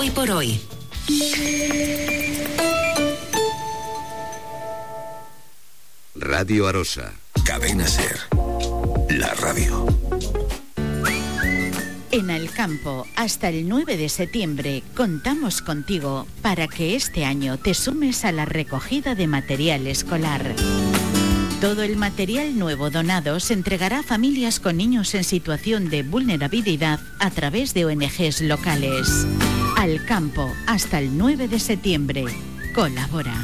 Hoy por hoy. Radio Arosa. Cadena Ser. La radio. En Alcampo, hasta el 9 de septiembre, contamos contigo para que este año te sumes a la recogida de material escolar. Todo el material nuevo donado se entregará a familias con niños en situación de vulnerabilidad a través de ONGs locales. Alcampo, hasta el 9 de septiembre. Colabora.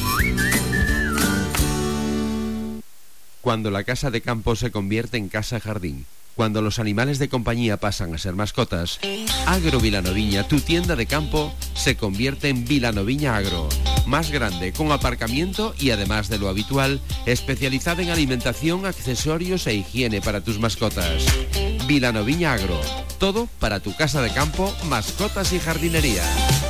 Cuando la casa de campo se convierte en casa-jardín, cuando los animales de compañía pasan a ser mascotas, Agro Vilanoviña, tu tienda de campo, se convierte en Vilanoviña Agro. Más grande, con aparcamiento y además de lo habitual, especializada en alimentación, accesorios e higiene para tus mascotas. Vilanoviña Agro, todo para tu casa de campo, mascotas y jardinería.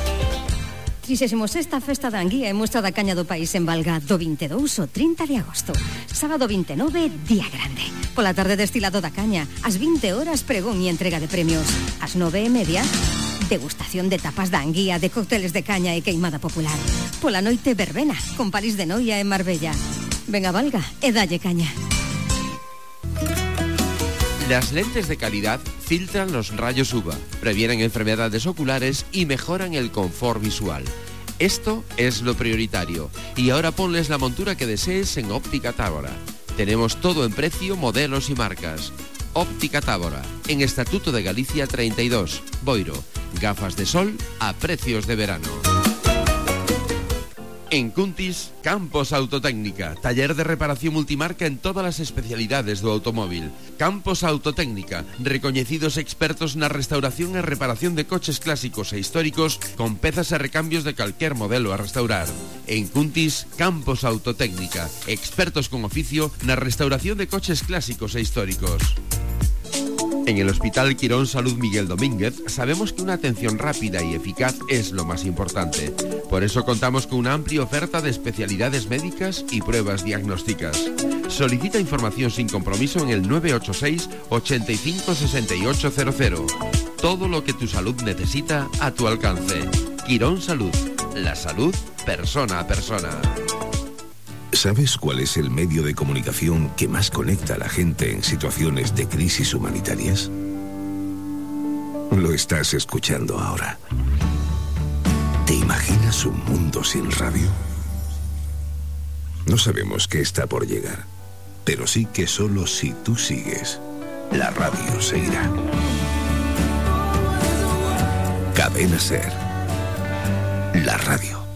36ª Festa da Anguía e Mostra da Caña do País en Valga do 22 ao 30 de agosto. Sábado 29, día grande. Pola tarde destilado da caña, ás 20 horas pregón e entrega de premios. Ás 9:30, degustación de tapas da Anguía, de cócteles de caña e queimada popular. Pola noite verbena, con París de Noia e Marbella. Ven a Valga e dalle caña. Las lentes de calidad filtran los rayos UVA, previenen enfermedades oculares y mejoran el confort visual. Esto es lo prioritario. Y ahora ponles la montura que desees en Óptica Tábora. Tenemos todo en precio, modelos y marcas. Óptica Tábora, en Estatuto de Galicia 32, Boiro. Gafas de sol a precios de verano. En Cuntis, Campos Autotécnica, taller de reparación multimarca en todas as especialidades do automóvil. Campos Autotécnica, recoñecidos expertos na restauración e reparación de coches clásicos e históricos con pezas e recambios de calquer modelo a restaurar. En Cuntis, Campos Autotécnica, expertos con oficio na restauración de coches clásicos e históricos. En el Hospital Quirón Salud Miguel Domínguez sabemos que una atención rápida y eficaz es lo más importante. Por eso contamos con una amplia oferta de especialidades médicas y pruebas diagnósticas. Solicita información sin compromiso en el 986 85 6800. Todo lo que tu salud necesita a tu alcance. Quirón Salud. La salud persona a persona. ¿Sabes cuál es el medio de comunicación que más conecta a la gente en situaciones de crisis humanitarias? Lo estás escuchando ahora. ¿Te imaginas un mundo sin radio? No sabemos qué está por llegar, pero sí que solo si tú sigues, la radio seguirá. Cadena Ser. La radio.